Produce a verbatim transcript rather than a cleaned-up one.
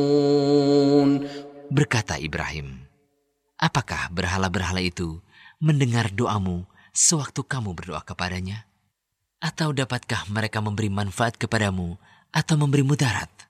Berkata Ibrahim, apakah berhala-berhala itu mendengar doamu sewaktu kamu berdoa kepadanya? Atau dapatkah mereka memberi manfaat kepadamu atau memberi mudarat?